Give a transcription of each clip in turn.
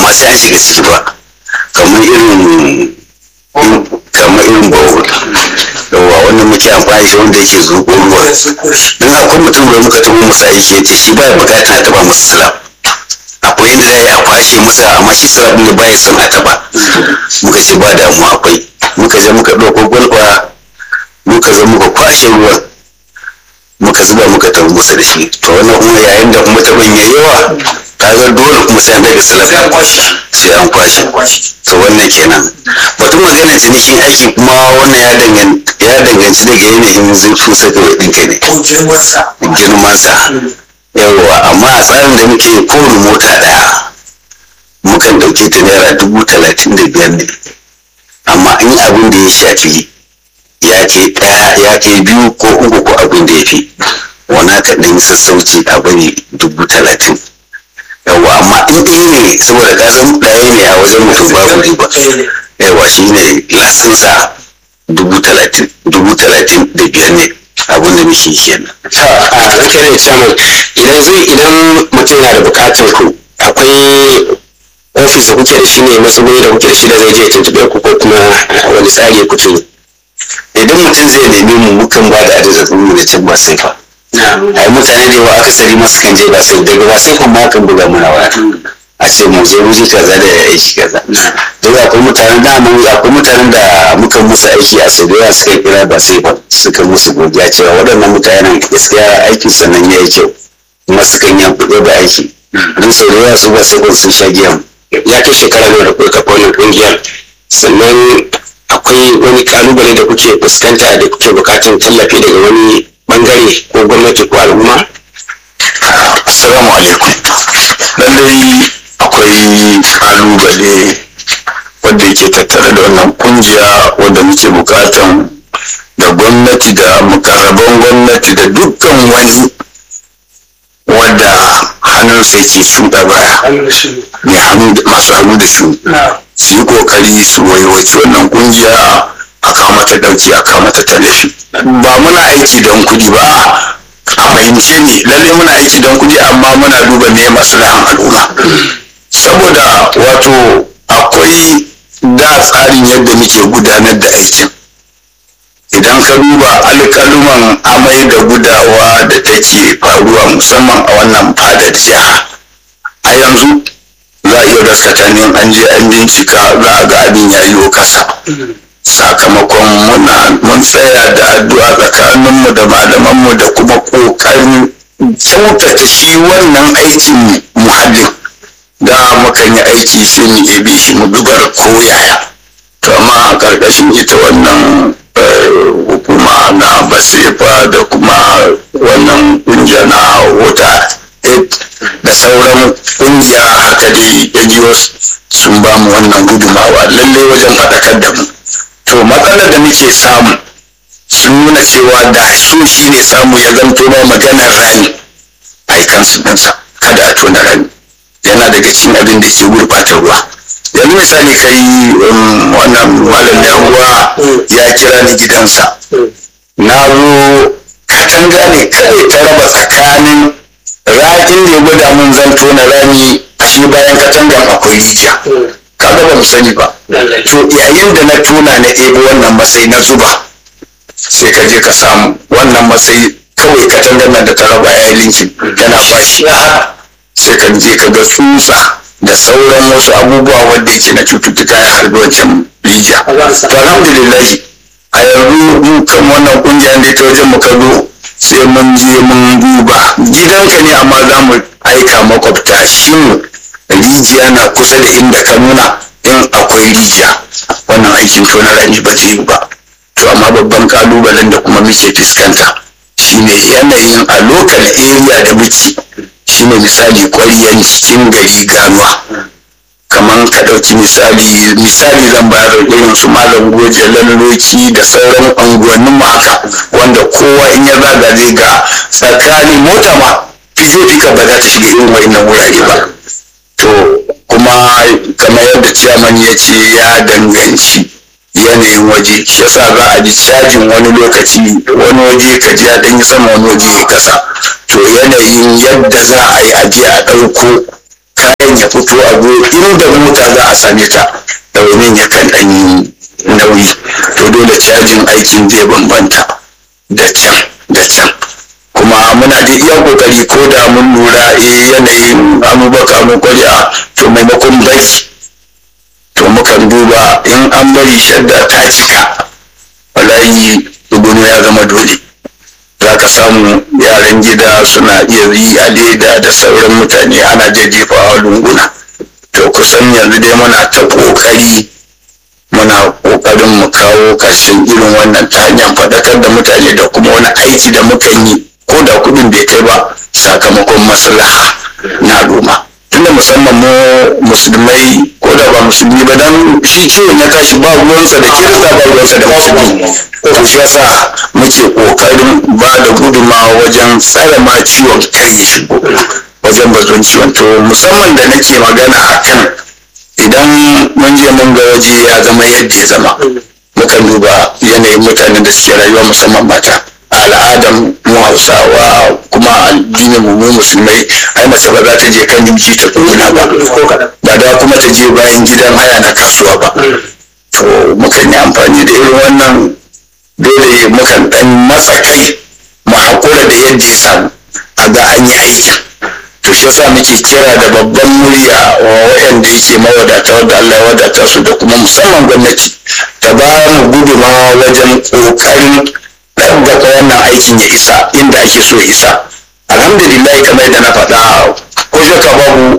ma sai an shiga ciki ba, kamar irin bawo yawa wannan muke amfani da wanda yake zuƙo ruwa. Don akwai mutum da muka taɓa masa aiki ya ce shi ba ya buƙatar a taɓa masa slab, akwai yadda za a yi a kwashe masa, amma shi slab ne ba ya son a taɓa. Muka ce ba damuwa akwai, muka je muka ɗauko gwalba muka zo muka kwashe ruwan muka zuba muka taɓa masa da shi. To wannan kuma yayin da kuma taɓin ya yawa kaga dole kuma sai an daga slab sai an kwashe. To wannan kenan batun maganar cinikin aiki kuma wannan ya danganci daga yanayin zurfin saka ɗinka ne girmansa yawa. Amma a tsarin da muke kowane mota ɗaya mukan ɗauke ta naira 35,000 ne, amma in abin da ya shafi ya ke ɗaya ya ke biyu ko uku ko abin da ya fi wana ka ɗan sassauci a bari 30,000 yawa. Amma in ɗaya ne saboda kasan ɗaya ne a wajen mutum babu riba yawa, shi ne lasinsa 35,000 ne abin da muke kenan. A ranke da chairman, idan mutum yana da bukatar ku akwai ofis da kuke da shi ne, matsuguni da kuke da shi da zai je tuntuɓe ku, ko kuma wani tsari kuke yi? Idan mutum zai nemi mu mukan ba da adadin mu da can ba sai fa ai mutane da yawa akasari masu kan je ba sai daga ba sai kuma kan buga mana waya a ce mu je wuri kaza da aiki kaza. Duk akwai mutanen da muka musu aiki a sau da yawa suka kira ba sai fa suka musu godiya cewa waɗannan mutanen gaskiya aikin sannan ya yi kyau kuma sukan yi kuɗi da aiki. Don sau da yawa su ba sai fa sun sha giyan. Ya kai shekara nawa da kuka kafa wannan ƙungiyar, sannan akwai wani kalubale da kuke fuskanta da kuke bukatar tallafi daga wani bangare ko gwamnati ko al'umma? Assalamu alaikum. Lallai akwai kalubale wanda yake tattare da wannan kungiya wanda muke bukatan da gwamnati da mukarraban gwamnati da dukkan wani wanda hannunsa yake shuɗa baya masu hannu da shi su yi kokari su waiwaci wannan kungiya a kawo mata dauki, a kawo mata tallafi. Ba muna aiki don kuɗi ba, a fahimce ne lalle muna aiki don kuɗi, amma muna duba me maslahan al'umma. Saboda wato akwai da tsarin yadda muke gudanar da aikin, idan ka duba alƙaluman amai da gudawa da take faruwa musamman a wannan fadar jiha a yanzu, za a iya gaskata ne an je an bincika za a ga abin ya yi kasa. Sakamakon mun tsaya da addu'a tsakaninmu da malamanmu da kuma ƙoƙarin kyautata shi wannan aikin muhallin da mukan yi aiki sai mu ebe shi mu dubar koyaya. To amma a ƙarƙashin ita wannan hukuma na basefa da kuma wannan ƙungiya na wata da sauran ƙungiya haka dai NGOs sun ba mu wannan gudumawa lallai wajen faɗakar da mu. To matsalar da muke samu sun nuna cewa da so shi ne samu ya zanto ba maganar rani aikansu ɗinsa, kada a tona rani yana daga cikin abin da ke gurɓata ruwa. Yanzu misali kai wannan malam yahuwa ya kira ni gidansa, na zo katanga ne kawai ta raba tsakanin rakin da ya gwada mun zan tona rami, ashe bayan katangan akwai rijiya. Kaga ba mu sani ba. To yayin da na tona na ɗebo wannan masai na zuba, sai ka je ka samu wannan masai kawai katangan nan da ta raba ya yi linkin yana bashi, sai ka je ka ga tsutsa da sauran wasu abubuwa wanda yake na cututtuka ya harbi wancan rijiya. To alhamdulillah a yanzu kan wannan kungiyar da ta wajen mu kado sai mun je mun duba gidanka ne, amma za mu aika makwabta shin rijiya na kusa da inda ka nuna, in akwai rijiya wannan aikin tona rani ba zai yi ba. To amma babban kalubalen da kuma muke fuskanta shine yanayin a local area da muke, shine misali ƙwaryan cikin gari ganuwa, kamar ka ɗauki misali zan bayar irin su malam goje lalloki da sauran unguwannin haka, wanda kowa in ya zaga zai ga tsakanin mota ma fika ba za ta shiga irin wa'innan wurare ba. To kuma kamar yadda ciyaman ya ce ya danganci yanayin waje, shi yasa za a ji cajin wani lokaci wani waje ka ji a ɗanyi sama wani waje ya kasa. To yanayin yadda za a yi aje a ɗauko kayan ya fito a gurin inda mota za a same ta ɗaunin ya kan ɗan yi nauyi, to dole cajin aikin zai bambanta da can kuma muna da iya kokari ko da mun lura yanayin abubakar mu kwariya to maimakon bari to mukan duba in an bari shadda ta cika wallahi dubuno ya zama dole. Za ka samu yaran gida suna iya yi a leda da sauran mutane ana jajjefawa lunguna, to kusan yanzu dai muna ta kokari muna kokarin mu kawo ƙarshen irin wannan ta hanyar faɗakar da mutane da kuma wani aiki da muka yi ko da kuɗin bai kai ba sakamakon maslaha na al'umma. Tunda musamman mu musulmai ko da ba musulmi ba dan shi kiwon ya tashi ba ruwansa da kirista ba ruwansa da musulmi, to shi yasa muke kokarin ba da gudunmawa wajen tsare ma ciwon kai ya shigo wajen bazon ciwon. To musamman da nake magana akan idan mun je mun ga waje ya zama yadda ya zama, mukan duba yanayin mutanen da suke rayuwa musamman mata. Al'adar mu Hausawa kuma addinin mu musulmai ai mace ba za ta je kan jimci ta tsuguna ba da kuma ta je bayan gidan haya na kasuwa ba. To mukan yi amfani da irin wannan, dole mukan dan matsa kai mu haƙura da yadda ya samu a ga an yi aikin. To shi yasa muke kira da babban murya wa waɗanda yake mawadata wadda Allah ya wadata su da kuma musamman gwamnati ta ba mu gudunmawa wajen ƙoƙarin ɗabbaka wannan aikin ya isa inda ake so ya isa. Alhamdulillah kamar yadda na faɗa ko shakka babu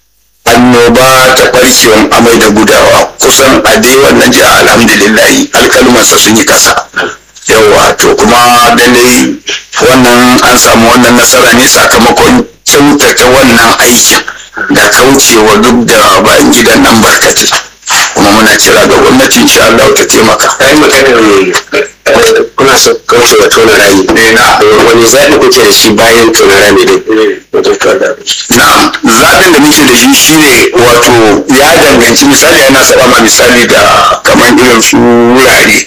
annoba ta ɓarkewan amai da gudawa kusan a dai wannan jiha alhamdulillah alƙalumansa sun yi ƙasa. Yawa to kuma lallai wannan an samu wannan nasara ne sakamakon kyautata wannan aikin da kaucewa duk da bayan gidan nan barkatai, kuma muna kira ga gwamnati insha Allah ta taimaka. Kai magana kuna so kauce wa tona rami na wani zaɓi kuke da shi bayan tona rami din? Na'am, zaɓin da muke da shi shine wato ya danganci misali yana saba ma misali da kamar irin su wurare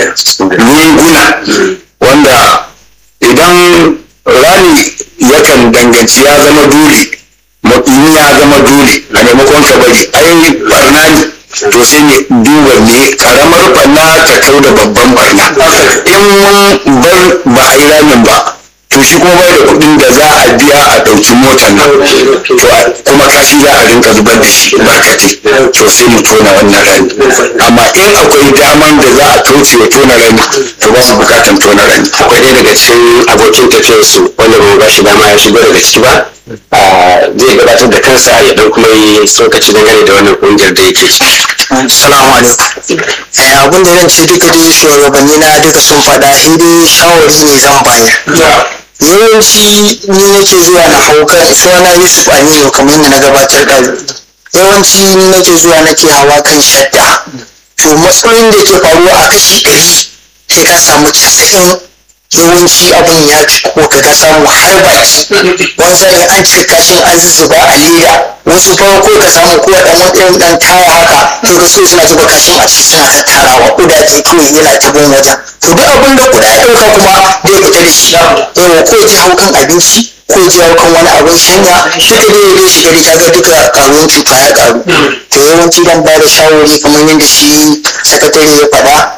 lunguna wanda idan rami yakan danganci ya zama dole, in ya zama dole a maimakon ka bari ai barna ne, to sai ne duba me karamar barna ta kau da babban barna. In mun bar ba a yi ramin ba to shi kuma bai da kuɗin da za a biya a ɗauki motar nan, to kuma kashi za a rinka zubar da shi barkate, to sai mu tona wannan rami. Amma in akwai daman da za a kauce wa tona rami to ba mu bukatan tona rami. Akwai ɗaya daga cikin abokin tafiyarsu wanda ba shi dama ya shigo daga ciki ba, zai gabatar da kansa ya dan kuma yi tsokaci dangane da wannan kungiyar da yake ciki. Assalamu alaikum. Abin da zan ce duka dai shugabanni na duka sun faɗa, dai shawari ne zan bayar. Yawanci ni nake zuwa na hau kan suna Yusuf Aminu kamar yadda na gabatar da yawanci ni nake zuwa nake hawa kan shadda. To matsalolin da ke faruwa a kashi 100 sai ka samu 90 yawanci abin ya ci ko ka samu har baki wani sani an cika kashin an zuba a leda, wasu farko ka samu ko dan taya haka to da so suna zuba kashin a ciki suna tattarawa kudaje kawai yana ta bin wajen. To duk abin da kuda ya ɗauka kuma zai fita da shi yawa ko ji hau kan abinci ko ji hau kan wani abin shanya duka dai ya shiga da kaga duka karuwan cuta ya karu. To yawanci dan ba da shawari kamar yadda shi sakatare ya faɗa,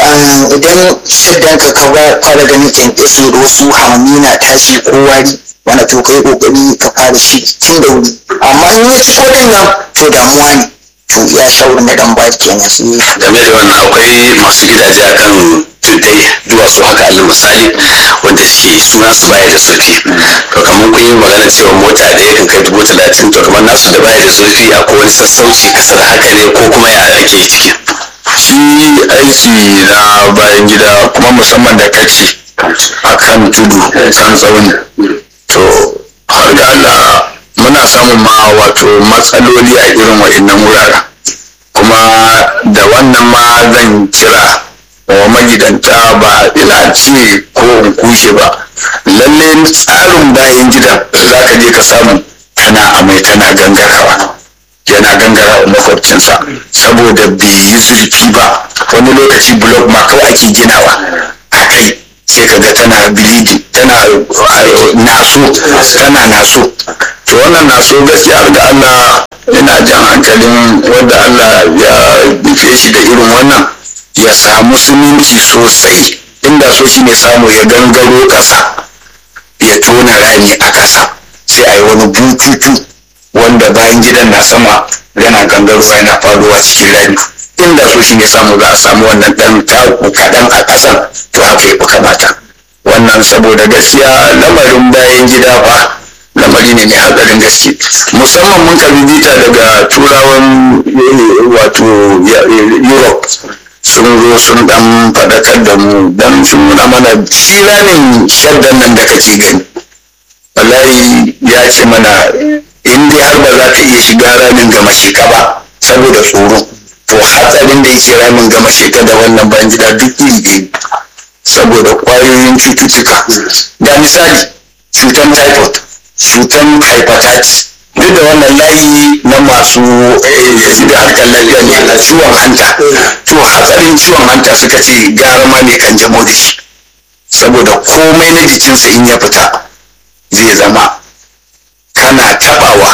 idan shaddan ka fara ganin kyankyaso da wasu hamami na tashi ko wari wani to kai kokari ka fara shi tun da wuri, amma in ya ci kodin nan to damuwa ne. To ya shawarin da dan ba kenan su game da wannan akwai masu gidaje akan tuddai duwatsu haka alal misali wanda suke sunan su baya da zurfi, to kamar kun yi magana cewa mota ɗaya kan kai 30,000, to kamar nasu da baya da zurfi akwai wani sassauci kasa da haka ne ko kuma ya ake ciki? Shi aiki na bayan gida kuma musamman da kace a kan tudu kan tsauni, to har ga Allah muna samun ma wato matsaloli a irin wa'innan wuraren, kuma da wannan ma zan kira wa magidanta ba ina ce ko in kushe ba, lalle tsarin bayan gida za ka je ka samu tana amai tana gangarawa, yana gangarawa makwabcinsa saboda bai yi zurfi ba. Wani lokaci blok ma kawai ake ginawa a kai sai ka ga tana bleeding, tana naso to wannan na so gaskiya ga Allah ina jan hankalin wanda Allah ya nufe shi da irin wannan ya samu siminti sosai, inda so shi ne samu ya gangaro ƙasa ya tona rami a ƙasa sai a yi wani bututu wanda bayan gidan na sama yana gangarowa yana faruwa cikin rami. Inda so shi ne samu za a samu wannan ɗan taku kaɗan a ƙasan, to haka ya fi kamata. Wannan saboda gaskiya lamarin bayan gida ba lamari ne mai hatsarin gaske, musamman mun karbi bita daga turawan wato Europe sun zo sun dan faɗakar da mu dan sun nuna mana shi ramin shaddan nan da kake gani wallahi ya ce mana in dai har ba za ka iya shiga ramin gama sheka ba saboda tsoro, to hatsarin da yake ramin gama sheka da wannan bayan gida duk iri ɗaya saboda kwayoyin cututtuka. Ga misali cutan typhoid, cutan hepatitis, duk da wannan layi na masu da harkar lafiya ne na ciwon hanta, to hatsarin ciwon hanta suka ce gara ma mai kanjamau da shi saboda komai na jikinsa in ya fita zai zama kana tabawa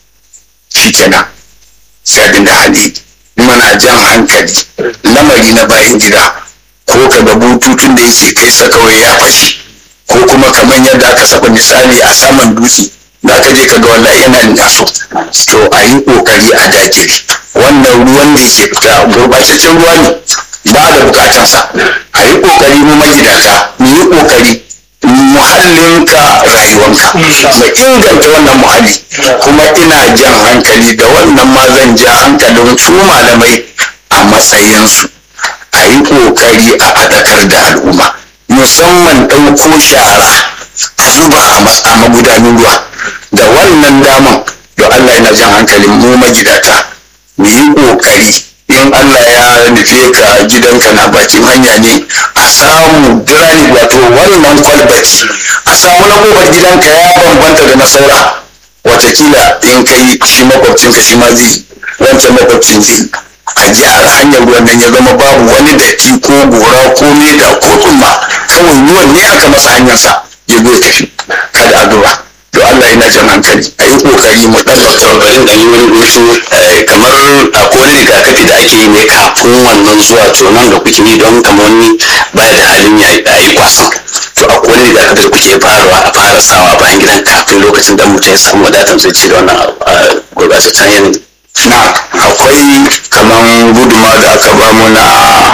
shi kenan sai abin da hali. Mana jan hankali lamari na bayan gida, ko ka ga bututun da yake kai sa kawai ya fashi, ko kuma kamar yadda aka saba misali a saman dutse da ka je ka ga wallahi yana naso, to a yi kokari a dakile wannan ruwan da yake fita gurbataccen ruwa ne ba da bukatansa. A yi kokari mu magidanta mu yi kokari muhallinka rayuwanka mu inganta wannan muhalli, kuma ina jan hankali da wannan ma zan ja hankalin su malamai a matsayinsu a yi kokari a faɗakar da al'umma, musamman ɗauko shara a zuba a magudanin ruwa. Da wannan daman da Allah yana jan hankalin mu magidata mu yi kokari in Allah ya nufe ka gidanka na bakin hanya ne a samu dirani wato wannan kwalbati a samu na kofar gidanka ya bambanta da na saura, watakila in kai shi makwabcinka shi ma zai wancan makwabcin zai a gyara hanyar ruwan nan ya zama babu wani datti ko gora ko leda ko tsumma, kawai ruwan ne aka masa hanyarsa ya zo tafi kada a duba. To Allah yana jan hankali a yi kokari mu ɗabbaka bayan da yi wani gusu kamar akwai wani rigakafi da ake yi ne kafin wannan zuwa tonon da kuke yi don kamar wani baya da halin ya yi kwasan, to akwai wani rigakafi da kuke fara sawa bayan gidan kafin lokacin da mutum ya samu wadatar zai ce da wannan gurbataccen yanayi. Na akwai kamar guduma da aka bamu na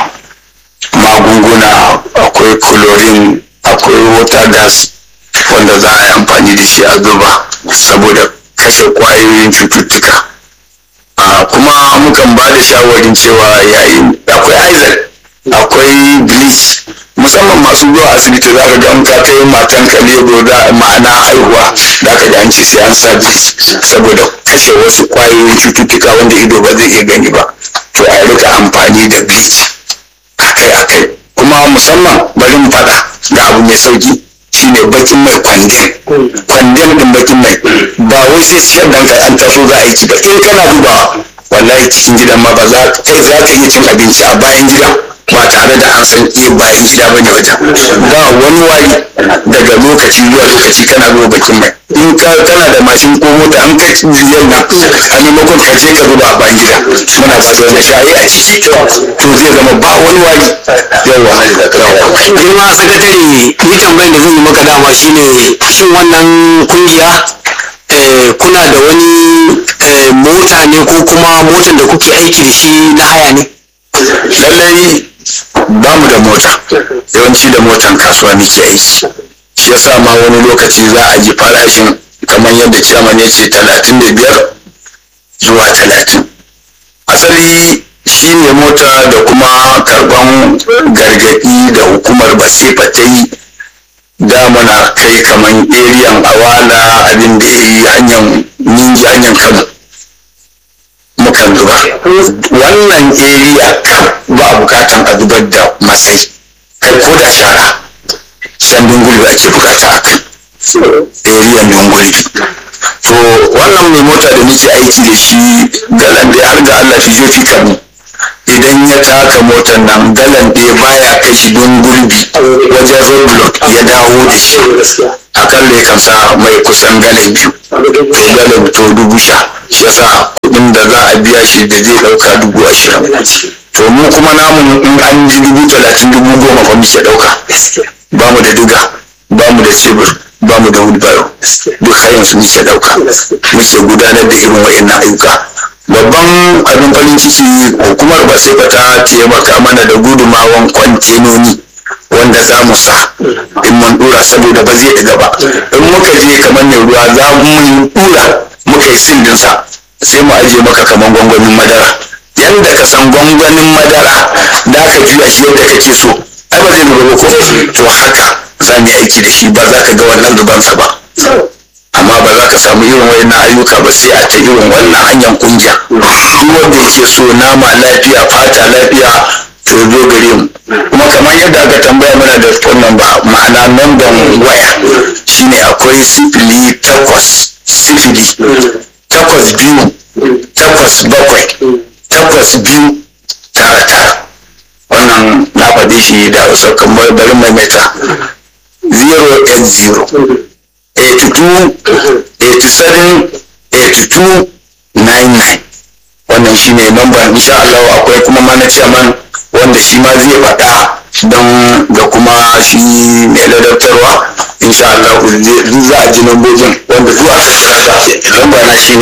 magunguna, akwai chlorine, akwai water gas wanda za a yi amfani da shi a zuba saboda kashe kwayoyin cututtuka. Kuma mukan ba da shawarin cewa yayin akwai aizal, akwai bleach, musamman masu zuwa asibiti za ka ga in ka kai matan ka lebo da ma'ana haihuwa za ka ji an ce sai an sa bleach saboda kashe wasu kwayoyin cututtuka wanda ido ba zai iya gani ba. To a rika amfani da bleach akai-akai. Kuma musamman bari mu faɗa ga abu mai sauki shine bakin mai kwandem din bakin mai, ba wai sai shaddan ka an taso za a yi ba, in kana dubawa wallahi cikin gidan ma ba za ka iya cin abinci a bayan gida ba tare da an san bayan gida ba ne wajen, ba wani wari daga lokaci zuwa lokaci kana zuwa bakin mai. In kana da mashin ko mota an kai miliyan nan a maimakon ka je ka zuba a bayan gida muna fasa wani shayi a ciki, to zai zama ba wani wari. Girma sakatare, ni tambayin da zan yi maka dama shine shin wannan kungiya kuna da wani mota ne ko kuma motan da kuke aiki da shi na haya ne? Lallai ba mu da mota, yawanci da motan kasuwa muke aiki, shi yasa ma wani lokaci za a ji farashin kamar yadda ciyaman ya ce 35 zuwa 30. Asali shi ne mota da kuma karban gargaɗi da hukumar basifa ta yi da muna kai kamar eriyan awala abin da ya yi hanyar ninji hanyar kano mukan zuba wannan area ba a bukatan a zubar da masai kai ko da shara can dungulbi ake bukata a kai area dungulbi. To wannan mai mota da muke aiki da shi galan da har ga Allah fi jofi kamu idan ya taka motar nan galan da baya kai shi dungulbi wajen roadblock ya dawo da shi akalla yakan sa mai kusan galin biyu to galin to 1000 shi yasa kuɗin da za a biya shi da zai ɗauka 20,000 to mu kuma namu in an ji 30,000 10,000 fa muke ɗauka ba mu da diga ba mu da cebur ba mu da wheelbarrow duk hayan su muke ɗauka muke gudanar da irin wa'annan ayyuka. Babban abin farin ciki hukumar ba sai ta taimaka mana da gudumawan kwantenoni wanda za mu sa in mun dura saboda ba zai ɗiga ba in muka je kamar mai ruwa za mu dura muka yi sindinsa sai mu ajiye maka kamar gwangwanin madara yadda ka san gwangwanin madara da aka juya shi yadda kake so ai ba zai zuba ko to haka za mu yi aiki da shi ba za ka ga wannan zubansa ba amma ba za ka samu irin wayannan ayyuka ba sai a ta irin wannan hanyar kungiya duk wanda yake so nama lafiya fata lafiya to zo gare mu kuma kamar yadda aka tambaya mana da wannan ba ma'ana namban waya shine akwai 0800-82-8-2-9 wannan na faɗi shi da hausa kamar bari maimaita 080-82-87-82-99 wannan shine namban insha Allah. Akwai kuma mana chairman wanda shi ma zai faɗa don ga kuma shi mai ladabtarwa insha Allah za a ji lambobin wanda zuwa lamba na shine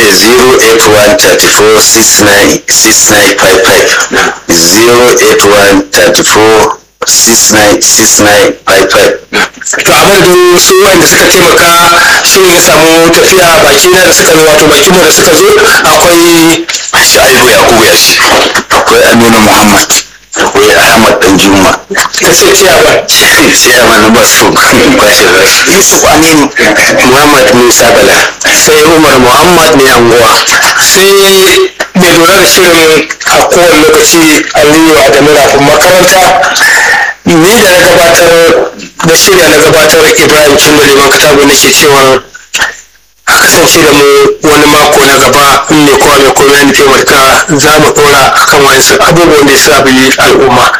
08134696955 to a madadin su wanda suka taimaka shirin ya samu tafiya baki na da suka zo wato bakin mu da suka zo akwai Shaibu Yakubu Yashi, akwai Aminu Muhammad, akwai Ahmad Danjuma, ta ce ciyaman na basu kwashe rashi, Yusuf Aminu, Muhammad Musa Bala, sai Umar Muhammad mai anguwa, sai mai lura da shirin a kowane lokaci Aliyu Adamu Rafin makaranta. Ni da na gabatar da shirya na gabatar Ibrahim Cindo Liman Katago nake cewa a kasance da mu wani mako na gaba in ne kowa mai komai nufi marka za mu ɗora akan wasu abubuwan da ya sabi al'umma.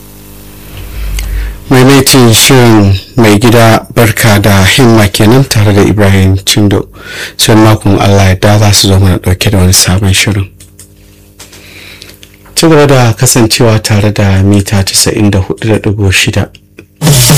maimaitin shirin mai gida barka da himma kenan tare da Ibrahim Cindo sai makon Allah ya za su zo mana ɗauke da wani sabon shirin. Ci gaba da kasancewa tare da mita 94.6